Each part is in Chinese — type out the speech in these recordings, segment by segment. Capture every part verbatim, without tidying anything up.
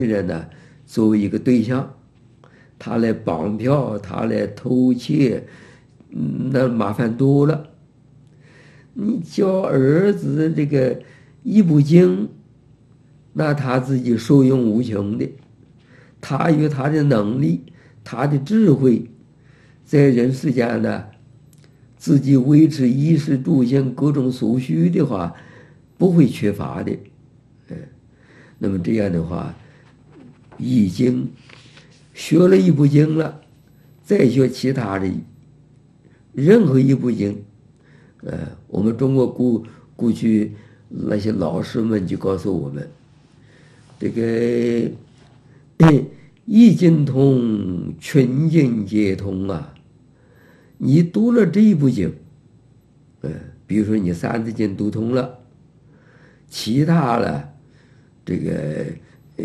人呢作为一个对象，他来绑票，他来偷窃，嗯那麻烦多了。你教儿子这个一部经，那他自己受用无穷的，他有他的能力，他的智慧，在人世间呢，自己维持衣食住行各种所需的话，不会缺乏的。嗯，那么这样的话，易经学了一部经了，再学其他的任何一部经，呃，我们中国古过去那些老师们就告诉我们，这个易经通，群经皆通啊。你读了这一部经，呃，比如说你三字经读通了，其他的这个呃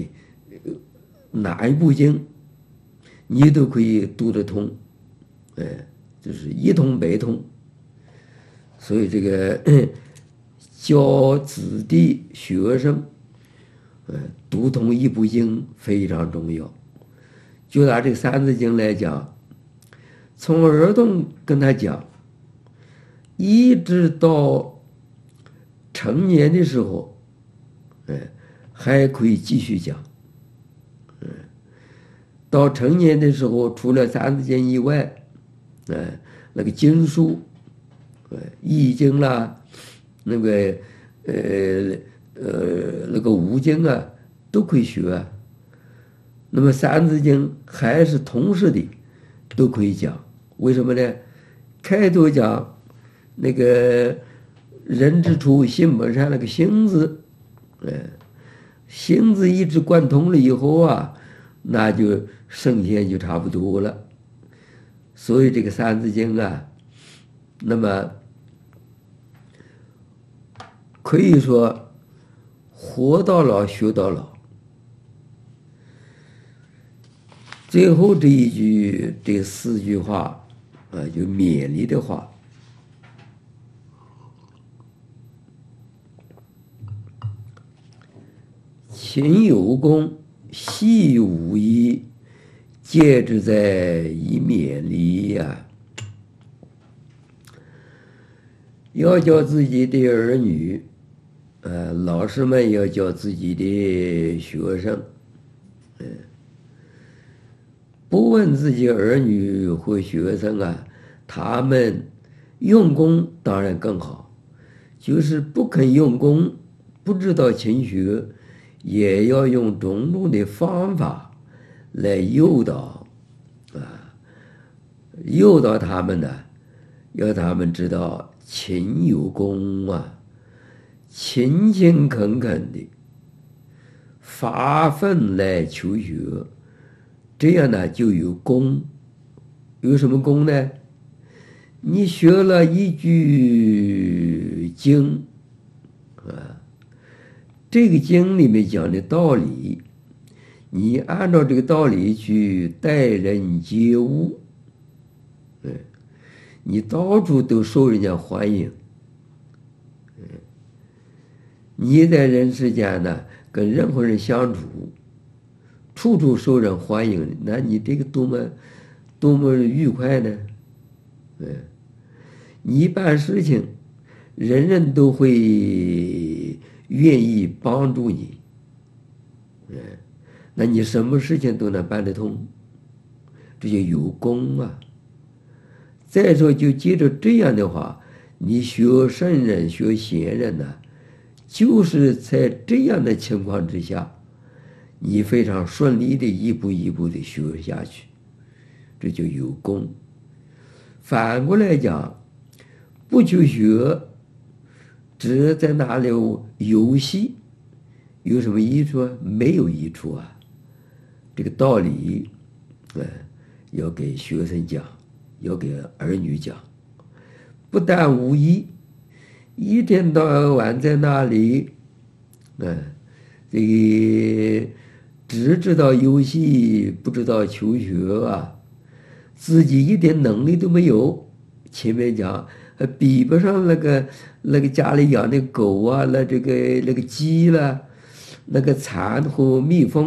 哪一部经，你都可以读得通，呃，就是一通百通。所以这个教子弟学生，呃，读通一部经非常重要。就拿这个三字经来讲，从儿童跟他讲，一直到成年的时候，哎，还可以继续讲。嗯，到成年的时候，除了三字经以外，哎，那个经书，呃，易经啦，那个呃呃那个五经啊，都可以学啊。那么三字经还是同时的，都可以讲。为什么呢？开头讲那个人之初，性本善，那个性字，呃，性字一直贯通了以后啊，那就圣贤就差不多了。所以这个三字经啊，那么可以说活到老学到老。最后这一句这四句话啊，就勉励的话，勤有功，细无益，戒之在以勉励呀。要教自己的儿女，呃，老师们要教自己的学生，嗯，不问自己儿女或学生啊，他们用功当然更好，就是不肯用功，不知道勤学，也要用种种的方法来诱导啊，诱导他们呢，要他们知道勤有功啊，勤勤恳恳的发奋来求学，这样呢就有功。有什么功呢？你学了一句经啊，这个经里面讲的道理，你按照这个道理去待人接物，嗯，你到处都受人家欢迎。嗯，你在人世间呢，跟任何人相处，处处受人欢迎，那你这个多么多么愉快呢？嗯，你办事情，人人都会愿意帮助你。嗯，那你什么事情都能办得通，这就有功啊。再说，就接着这样的话，你学圣人、学贤人呢，就是在这样的情况之下，你非常顺利的一步一步的学下去，这就有功。反过来讲，不求学，只在那里游戏，有什么益处啊？没有益处啊。这个道理，呃，要给学生讲，要给儿女讲，不但无益，一天到晚在那里，嗯、呃，这个只知道游戏，不知道求学啊，自己一点能力都没有。前面讲，比不上那个那个家里养的狗啊，那这个那个鸡啦，那个蚕和蜜蜂。